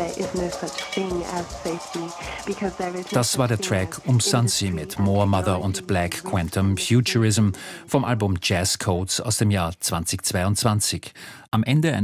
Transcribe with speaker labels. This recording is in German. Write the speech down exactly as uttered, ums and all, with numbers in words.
Speaker 1: Das war der Track Um Sunsea mit Moor Mother und Black Quantum Futurism vom Album Jazz Codes aus dem Jahr zweitausendzweiundzwanzig. Am Ende